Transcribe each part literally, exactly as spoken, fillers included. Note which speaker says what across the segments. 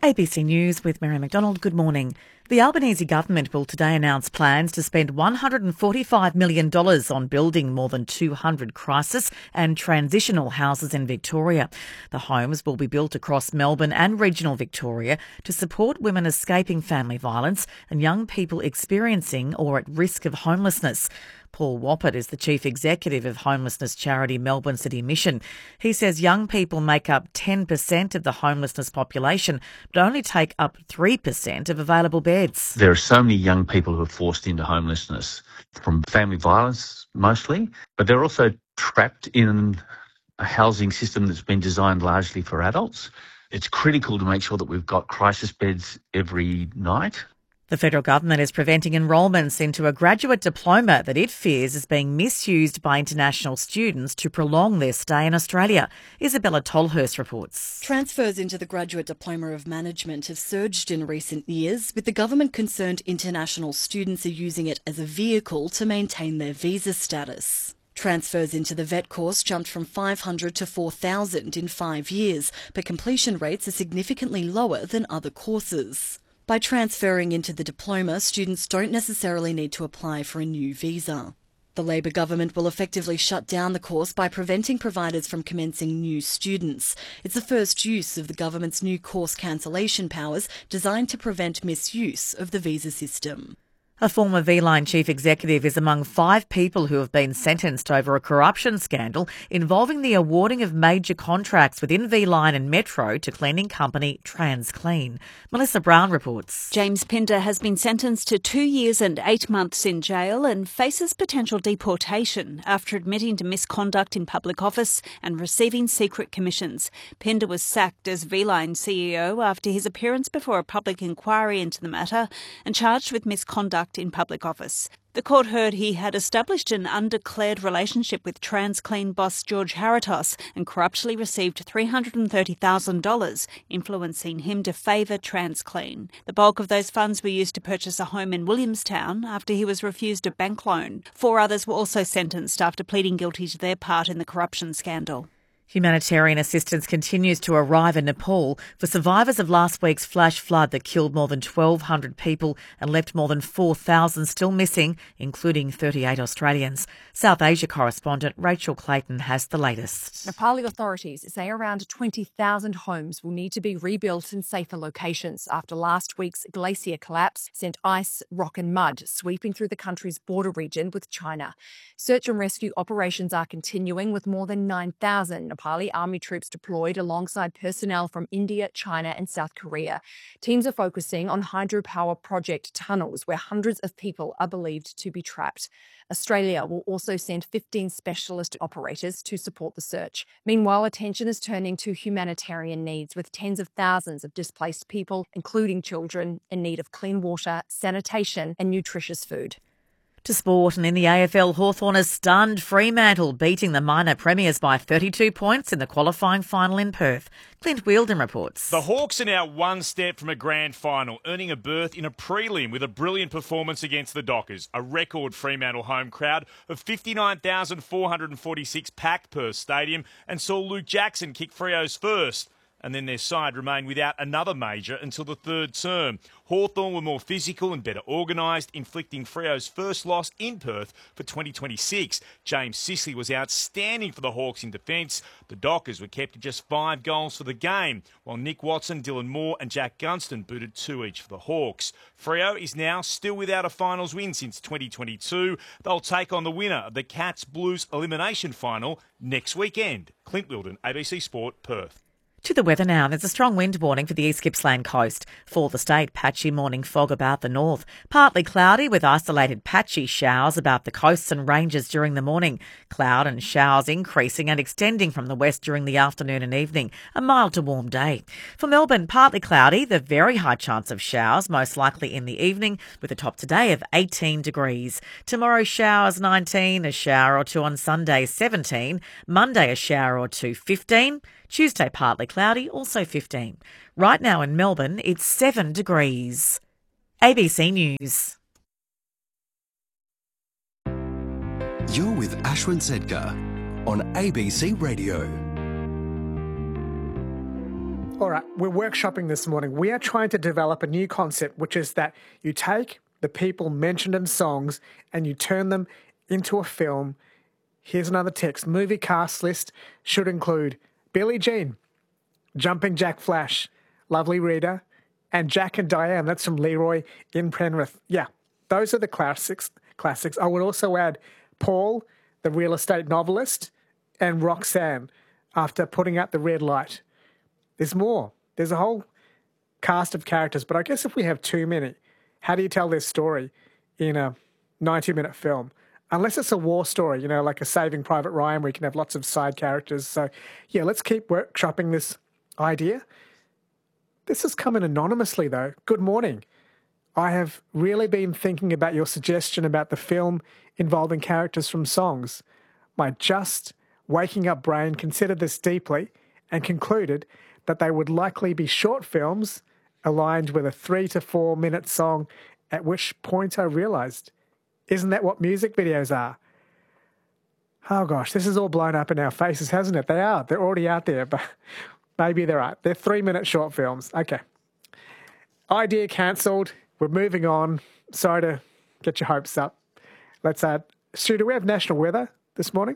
Speaker 1: A B C News with Mary McDonald. Good morning. The Albanese government will today announce plans to spend one hundred forty-five million dollars on building more than two hundred crisis and transitional houses in Victoria. The homes will be built across Melbourne and regional Victoria to support women escaping family violence and young people experiencing or at risk of homelessness. Paul Wappert is the Chief Executive of homelessness charity Melbourne City Mission. He says young people make up ten percent of the homelessness population, but only take up three percent of available beds.
Speaker 2: There are so many young people who are forced into homelessness from family violence mostly, but they're also trapped in a housing system that's been designed largely for adults. It's critical to make sure that we've got crisis beds every night.
Speaker 1: The federal government is preventing enrolments into a graduate diploma that it fears is being misused by international students to prolong their stay in Australia. Isabella Tolhurst reports.
Speaker 3: Transfers into the Graduate Diploma of Management have surged in recent years, with the government concerned international students are using it as a vehicle to maintain their visa status. Transfers into the vet course jumped from five hundred to four thousand in five years, but completion rates are significantly lower than other courses. By transferring into the diploma, students don't necessarily need to apply for a new visa. The Labor government will effectively shut down the course by preventing providers from commencing new students. It's the first use of the government's new course cancellation powers designed to prevent misuse of the visa system.
Speaker 1: A former V-Line chief executive is among five people who have been sentenced over a corruption scandal involving the awarding of major contracts within V-Line and Metro to cleaning company TransClean. Melissa Brown reports.
Speaker 4: James Pinder has been sentenced to two years and eight months in jail and faces potential deportation after admitting to misconduct in public office and receiving secret commissions. Pinder was sacked as V-Line C E O after his appearance before a public inquiry into the matter and charged with misconduct in public office. The court heard he had established an undeclared relationship with TransClean boss George Haratos and corruptly received three hundred thirty thousand dollars, influencing him to favour TransClean. The bulk of those funds were used to purchase a home in Williamstown after he was refused a bank loan. Four others were also sentenced after pleading guilty to their part in the corruption scandal.
Speaker 1: Humanitarian assistance continues to arrive in Nepal for survivors of last week's flash flood that killed more than twelve hundred people and left more than four thousand still missing, including thirty-eight Australians. South Asia correspondent Rachel Clayton has the latest.
Speaker 5: Nepali authorities say around twenty thousand homes will need to be rebuilt in safer locations after last week's glacier collapse sent ice, rock and mud sweeping through the country's border region with China. Search and rescue operations are continuing with more than nine thousand Nepali army troops deployed alongside personnel from India, China and South Korea. Teams are focusing on hydropower project tunnels where hundreds of people are believed to be trapped. Australia will also send fifteen specialist operators to support the search. Meanwhile, attention is turning to humanitarian needs with tens of thousands of displaced people, including children, in need of clean water, sanitation and nutritious food.
Speaker 1: To sport, and in the A F L, Hawthorn has stunned Fremantle, beating the minor premiers by thirty-two points in the qualifying final in Perth. Clint Wheeldon reports.
Speaker 6: The Hawks are now one step from a grand final, earning a berth in a prelim with a brilliant performance against the Dockers. A record Fremantle home crowd of fifty-nine thousand four hundred forty-six packed Perth Stadium and saw Luke Jackson kick Freo's first. And then their side remained without another major until the third term. Hawthorn were more physical and better organised, inflicting Freo's first loss in Perth for twenty twenty-six. James Sicily was outstanding for the Hawks in defence. The Dockers were kept to just five goals for the game, while Nick Watson, Dylan Moore and Jack Gunston booted two each for the Hawks. Freo is now still without a finals win since twenty twenty-two. They'll take on the winner of the Cats Blues elimination final next weekend. Clint Wheeldon, A B C Sport, Perth.
Speaker 1: To the weather now. There's a strong wind warning for the East Gippsland coast. For the state, patchy morning fog about the north. Partly cloudy with isolated patchy showers about the coasts and ranges during the morning. Cloud and showers increasing and extending from the west during the afternoon and evening. A mild to warm day. For Melbourne, partly cloudy, the very high chance of showers, most likely in the evening, with a top today of eighteen degrees. Tomorrow, showers nineteen, a shower or two on Sunday seventeen. Monday, a shower or two fifteen. Tuesday, partly cloudy, also fifteen. Right now in Melbourne, it's seven degrees. A B C News.
Speaker 7: You're with Ashwin Sedkar on A B C Radio.
Speaker 8: All right, we're workshopping this morning. We are trying to develop a new concept, which is that you take the people mentioned in songs and you turn them into a film. Here's another text. Movie cast list should include Billie Jean, Jumping Jack Flash, Lovely Rita, and Jack and Diane. That's from Leroy in Penrith. Yeah, those are the classics. Classics. I would also add Paul, the real estate novelist, and Roxanne after putting out the red light. There's more. There's a whole cast of characters, but I guess if we have too many, how do you tell this story in a ninety-minute film? Unless it's a war story, you know, like a Saving Private Ryan, where you can have lots of side characters. So, yeah, let's keep workshopping this idea. This has come in anonymously, though. Good morning. I have really been thinking about your suggestion about the film involving characters from songs. My just waking up brain considered this deeply and concluded that they would likely be short films aligned with a three to four minute song, at which point I realised, isn't that what music videos are? Oh gosh, this is all blown up in our faces, hasn't it? They are. They're already out there, but maybe they're right. They're three minute short films. Okay. Idea cancelled. We're moving on. Sorry to get your hopes up. Let's add, Stu, do we have national weather this morning?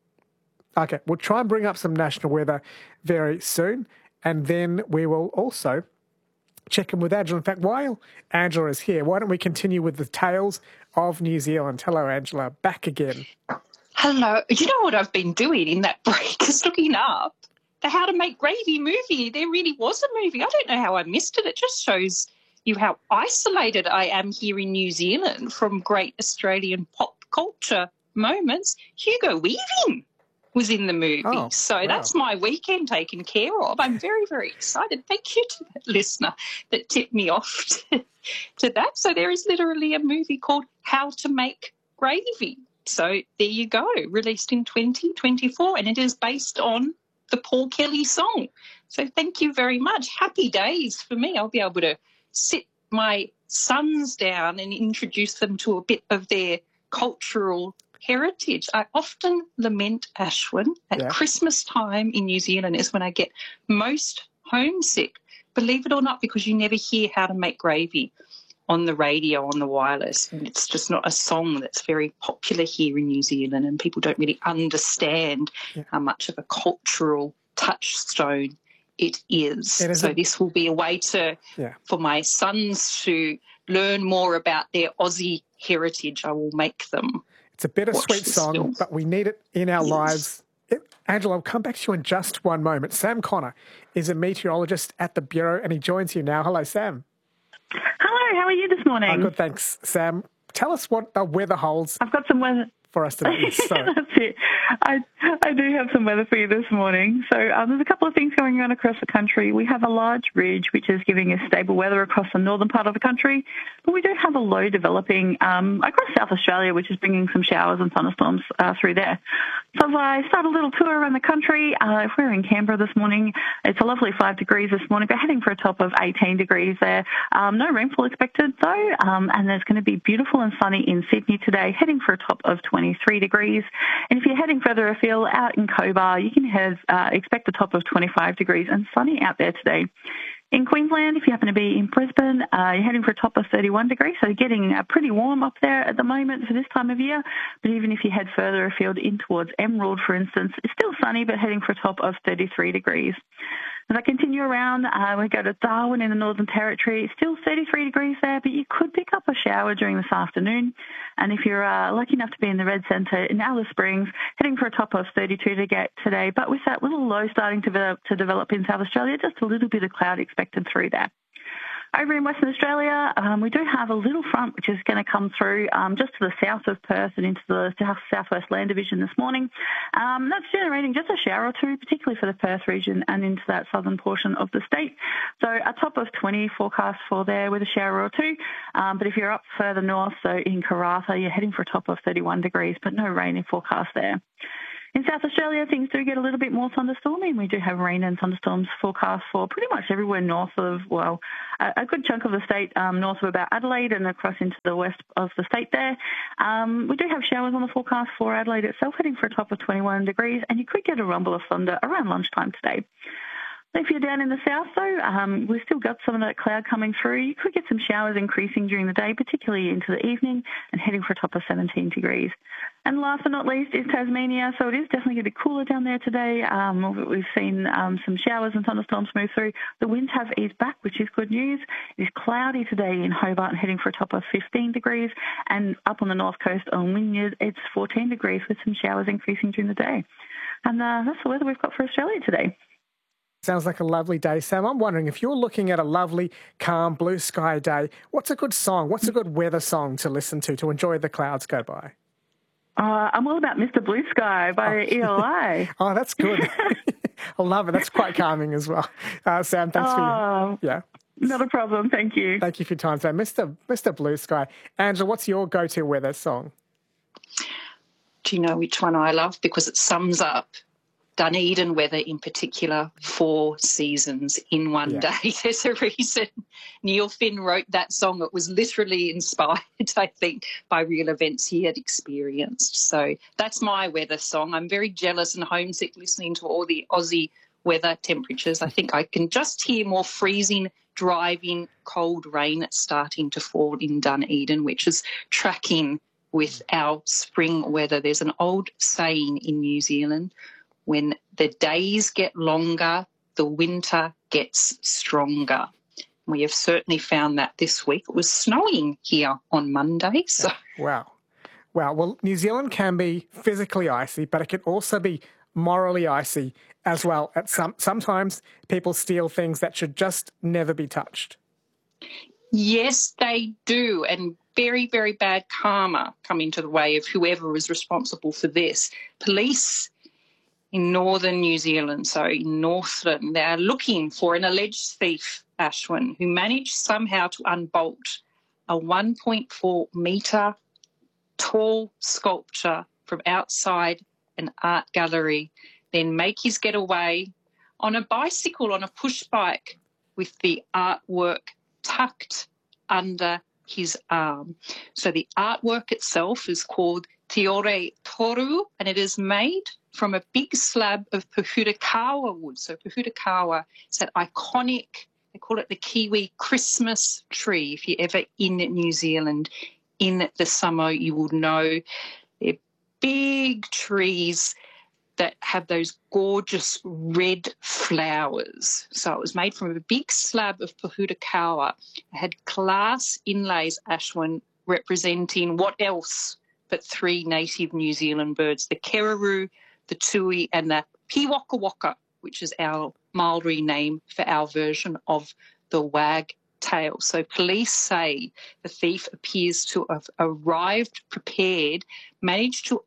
Speaker 8: Okay, we'll try and bring up some national weather very soon. And then we will also check in with Angela. In fact, while Angela is here, why don't we continue with the tales of New Zealand? Hello, Angela. Back again.
Speaker 9: Hello. You know what I've been doing in that break is looking up the How to Make Gravy movie. There really was a movie. I don't know how I missed it. It just shows you how isolated I am here in New Zealand from great Australian pop culture moments. Hugo Weaving was in the movie. Oh, so wow. That's my weekend taken care of. I'm very, very excited. Thank you to that listener that tipped me off to, to that. So there is literally a movie called How to Make Gravy. So there you go, released in twenty twenty-four, and it is based on the Paul Kelly song. So thank you very much. Happy days for me. I'll be able to sit my sons down and introduce them to a bit of their cultural heritage. I often lament, Ashwin, at yeah. Christmas time in New Zealand is when I get most homesick, believe it or not, because you never hear How to Make Gravy on the radio, on the wireless. And it's just not a song that's very popular here in New Zealand, and people don't really understand yeah. how much of a cultural touchstone it is. It is so a- this will be a way to yeah. for my sons to learn more about their Aussie heritage. I will make them. It's
Speaker 8: a bittersweet song, film. But we need it in our yes. lives. It, Angela, I'll come back to you in just one moment. Sam Connor is a meteorologist at the Bureau, and he joins you now. Hello, Sam.
Speaker 10: Hello, how are you this morning?
Speaker 8: Oh, good, thanks, Sam. Tell us what the weather holds.
Speaker 10: I've got some weather
Speaker 8: for us today. So.
Speaker 10: That's it. I, I do have some weather for you this morning. So um, there's a couple of things going on across the country. We have a large ridge which is giving us stable weather across the northern part of the country, but we do have a low developing um, across South Australia, which is bringing some showers and thunderstorms uh, through there. So as I start a little tour around the country, uh, if we're in Canberra this morning, it's a lovely five degrees this morning. We're heading for a top of eighteen degrees there. Um, no rainfall expected though, um, and there's going to be beautiful and sunny in Sydney today, heading for a top of twenty-three degrees. And if you're heading further afield out in Cobar, you can have uh, expect a top of twenty-five degrees and sunny out there today. In Queensland, if you happen to be in Brisbane, uh, you're heading for a top of thirty-one degrees, so getting uh, pretty warm up there at the moment for this time of year. But even if you head further afield in towards Emerald, for instance, it's still sunny, but heading for a top of thirty-three degrees. As I continue around, uh, we go to Darwin in the Northern Territory. It's still thirty-three degrees there, but you could pick up a shower during this afternoon. And if you're uh, lucky enough to be in the Red Centre in Alice Springs, heading for a top of thirty-two to get today, but with that little low starting to develop, to develop in South Australia, just a little bit of cloud expected through there. Over in Western Australia, um, we do have a little front which is going to come through um, just to the south of Perth and into the south southwest land division this morning. Um, that's generating just a shower or two, particularly for the Perth region and into that southern portion of the state. So a top of twenty forecast for there with a shower or two. Um, but if you're up further north, so in Karratha, you're heading for a top of thirty-one degrees, but no rain in forecast there. In South Australia, things do get a little bit more thunderstormy. We do have rain and thunderstorms forecast for pretty much everywhere north of, well, a, a good chunk of the state um, north of about Adelaide and across into the west of the state there. Um, we do have showers on the forecast for Adelaide itself, heading for a top of twenty-one degrees, and you could get a rumble of thunder around lunchtime today. If you're down in the south, though, um, we've still got some of that cloud coming through. You could get some showers increasing during the day, particularly into the evening, and heading for a top of seventeen degrees. And last but not least is Tasmania, so it is definitely going to be cooler down there today. Um, we've seen um, some showers and thunderstorms move through. The winds have eased back, which is good news. It is cloudy today in Hobart and heading for a top of fifteen degrees. And up on the north coast on Wynyard, it's fourteen degrees with some showers increasing during the day. And uh, that's the weather we've got for Australia today.
Speaker 8: Sounds like a lovely day, Sam. I'm wondering, if you're looking at a lovely, calm, blue sky day, what's a good song? What's a good weather song to listen to, to enjoy the clouds go by?
Speaker 10: Uh, I'm all about Mister Blue Sky by
Speaker 8: oh.
Speaker 10: E L I.
Speaker 8: Oh, that's good. I love it. That's quite calming as well. Uh, Sam, thanks
Speaker 10: oh,
Speaker 8: for your... Yeah.
Speaker 10: Not a problem. Thank you.
Speaker 8: Thank you for your time, Sam. Mister Mister Blue Sky. Angela, what's your go-to weather song?
Speaker 9: Do you know which one I love? Because it sums up Dunedin weather in particular, four seasons in one yeah. day. There's a reason Neil Finn wrote that song. It was literally inspired, I think, by real events he had experienced. So that's my weather song. I'm very jealous and homesick listening to all the Aussie weather temperatures. I think I can just hear more freezing, driving, cold rain starting to fall in Dunedin, which is tracking with our spring weather. There's an old saying in New Zealand: when the days get longer, the winter gets stronger. We have certainly found that this week. It was snowing here on Monday. So.
Speaker 8: Wow. Wow. Well, New Zealand can be physically icy, but it can also be morally icy as well. At some Sometimes people steal things that should just never be touched.
Speaker 9: Yes, they do. And very, very bad karma come into the way of whoever is responsible for this. Police in northern New Zealand, so in Northland, they are looking for an alleged thief, Ashwin, who managed somehow to unbolt a one point four metre tall sculpture from outside an art gallery, then make his getaway on a bicycle, on a push bike, with the artwork tucked under his arm. So the artwork itself is called Te Ore Toru, and it is made from a big slab of Pōhutukawa wood. So Pōhutukawa is that iconic, they call it the Kiwi Christmas tree. If you're ever in New Zealand in the summer, you will know they're big trees that have those gorgeous red flowers. So it was made from a big slab of Pōhutukawa. It had glass inlays, Ashwin, representing what else but three native New Zealand birds, the kereroo, the tui, and the piwakawaka, which is our Maori name for our version of the wagtail. So police say the thief appears to have arrived prepared, managed to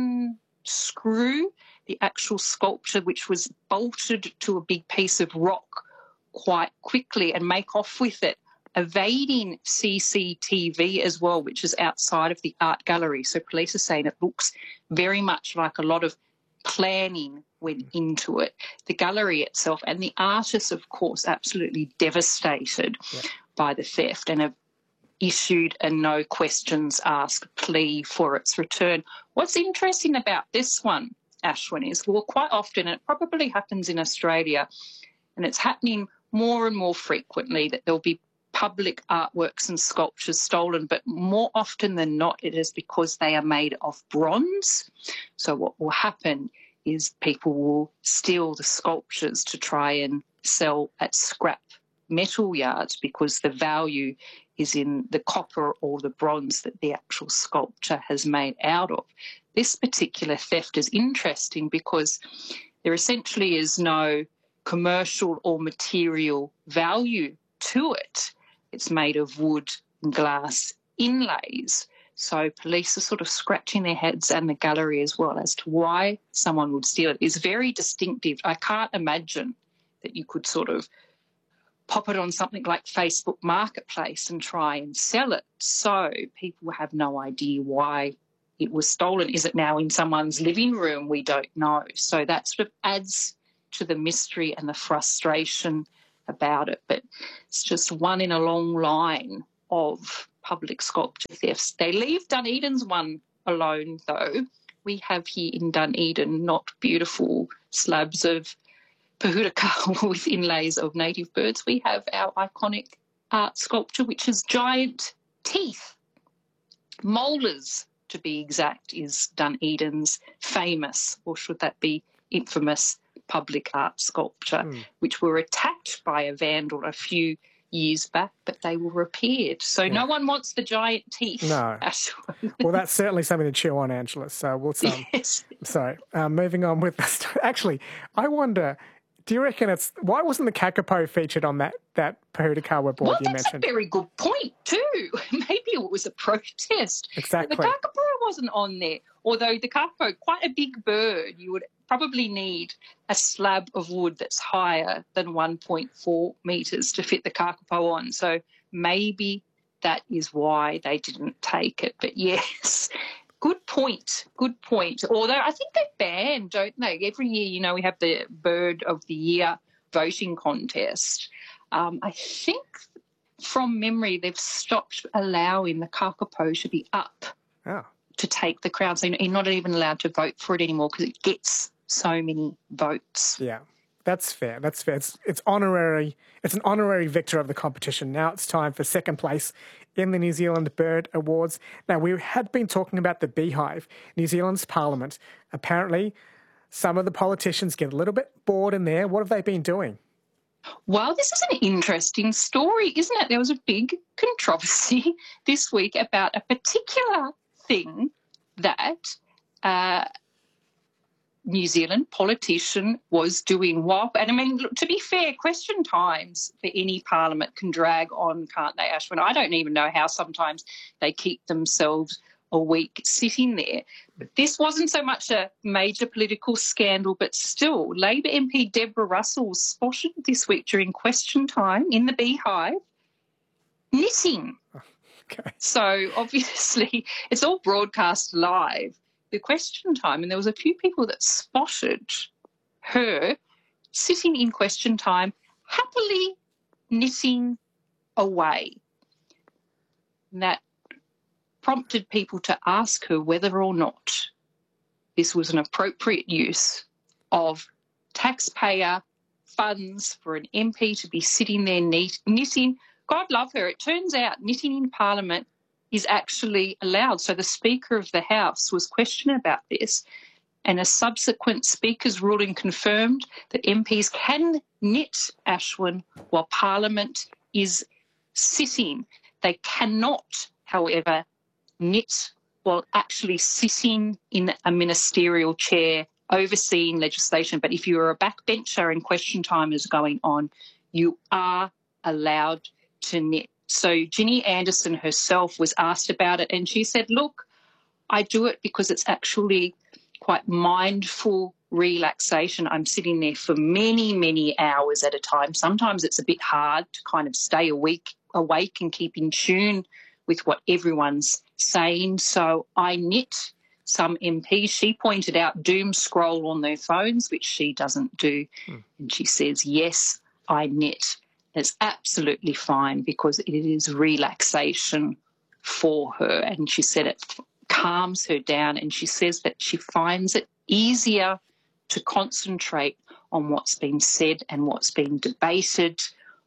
Speaker 9: unscrew the actual sculpture, which was bolted to a big piece of rock, quite quickly and make off with it, evading C C T V as well, which is outside of the art gallery. So police are saying it looks very much like a lot of planning went into it. The gallery itself and the artists, of course, absolutely devastated yeah. by the theft and have issued a no questions asked plea for its return. What's interesting about this one, Ashwin, is, well, quite often, and it probably happens in Australia, and it's happening more and more frequently, that there'll be public artworks and sculptures stolen, but more often than not, it is because they are made of bronze. So what will happen is people will steal the sculptures to try and sell at scrap metal yards, because the value is in the copper or the bronze that the actual sculpture has made out of. This particular theft is interesting because there essentially is no commercial or material value to it. It's made of wood and glass inlays. So police are sort of scratching their heads, and the gallery as well, as to why someone would steal it. It's very distinctive. I can't imagine that you could sort of pop it on something like Facebook Marketplace and try and sell it. So people have no idea why it was stolen. Is it now in someone's living room? We don't know. So that sort of adds to the mystery and the frustration about it. But it's just one in a long line of public sculpture thefts. They leave Dunedin's one alone, though. We have here in Dunedin not beautiful slabs of Pohutuka with inlays of native birds, we have our iconic art sculpture, which is giant teeth. Molars, to be exact, is Dunedin's famous, or should that be infamous, public art sculpture, mm. which were attacked by a vandal a few years back, but they were repaired. So yeah. no one wants the giant teeth.
Speaker 8: No. Well, that's certainly something to chew on, Angela. So we'll um, yes. Sorry. Um, moving on with this. Actually, I wonder, do you reckon it's, why wasn't the kakapo featured on that, that Pohutuka board
Speaker 9: well,
Speaker 8: you
Speaker 9: mentioned? Well, that's a very good point too. Maybe it was a protest.
Speaker 8: Exactly.
Speaker 9: The kakapo wasn't on there, although the kakapo, quite a big bird, you would probably need a slab of wood that's higher than one point four metres to fit the kakapo on. So maybe that is why they didn't take it. But yes, good point, good point. Although I think they ban, don't they? Every year, you know, we have the Bird of the Year voting contest. Um, I think from memory they've stopped allowing the kakapo to be up
Speaker 8: oh.
Speaker 9: to take the crown. So you're not even allowed to vote for it anymore because it gets so many votes.
Speaker 8: Yeah, that's fair. That's fair. It's, it's honorary. It's an honorary victor of the competition. Now it's time for second place in the New Zealand Bird Awards. Now, we had been talking about the beehive, New Zealand's parliament. Apparently, some of the politicians get a little bit bored in there. What have they been doing?
Speaker 9: Well, this is an interesting story, isn't it? There was a big controversy this week about a particular thing that uh, New Zealand politician was doing. While, and I mean, look, to be fair, question times for any parliament can drag on, can't they, Ashwin? I don't even know how sometimes they keep themselves a week sitting there. But this wasn't so much a major political scandal, but still, Labor M P Deborah Russell was spotted this week during question time in the beehive knitting.
Speaker 8: Okay.
Speaker 9: So obviously it's all broadcast live, the question time, and there was a few people that spotted her sitting in question time happily knitting away. And that prompted people to ask her whether or not this was an appropriate use of taxpayer funds for an M P to be sitting there knitting. God love her. It turns out knitting in Parliament is actually allowed. So the Speaker of the House was questioned about this, and a subsequent Speaker's ruling confirmed that M Ps can knit, Ashwin, while Parliament is sitting. They cannot, however, knit while actually sitting in a ministerial chair overseeing legislation. But if you're a backbencher and question time is going on, you are allowed to knit. So Ginny Anderson herself was asked about it, and she said, look, I do it because it's actually quite mindful relaxation. I'm sitting there for many, many hours at a time. Sometimes it's a bit hard to kind of stay awake, awake and keep in tune with what everyone's saying. So I knit. Some M Ps, she pointed out, doom scroll on their phones, which she doesn't do. Mm. And she says, yes, I knit. It's absolutely fine because it is relaxation for her. And she said it calms her down, and she says that she finds it easier to concentrate on what's been said and what's been debated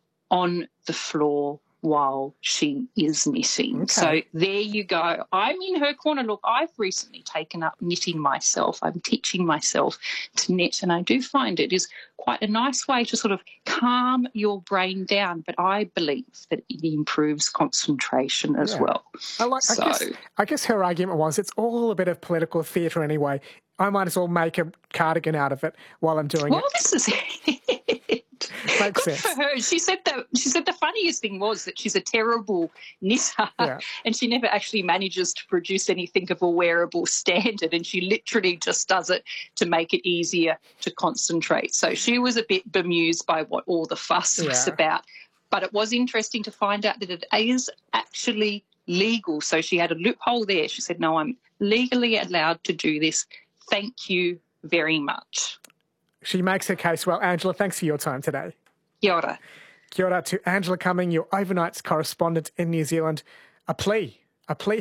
Speaker 9: on the floor while she is knitting.
Speaker 8: Okay.
Speaker 9: So there you go. I'm in her corner. Look, I've recently taken up knitting myself. I'm teaching myself to knit, and I do find it is quite a nice way to sort of calm your brain down, but I believe that it improves concentration as
Speaker 8: yeah.
Speaker 9: well.
Speaker 8: I, like,
Speaker 9: so,
Speaker 8: I, guess, I guess her argument was it's all a bit of political theatre anyway. I might as well make a cardigan out of it while I'm doing
Speaker 9: well,
Speaker 8: it.
Speaker 9: Well, this is it.
Speaker 8: Makes
Speaker 9: Good
Speaker 8: sense.
Speaker 9: for her. She said that she said the funniest thing was that she's a terrible knitter,
Speaker 8: yeah.
Speaker 9: and she never actually manages to produce anything of a wearable standard, and she literally just does it to make it easier to concentrate. So she was a bit bemused by what all the fuss
Speaker 8: yeah.
Speaker 9: was about. But it was interesting to find out that it is actually legal. So she had a loophole there. She said, no, I'm legally allowed to do this. Thank you very much.
Speaker 8: She makes her case well. Angela, thanks for your time today.
Speaker 9: Kia ora.
Speaker 8: Kia ora to Angela Cumming, your overnights correspondent in New Zealand. A plea, a plea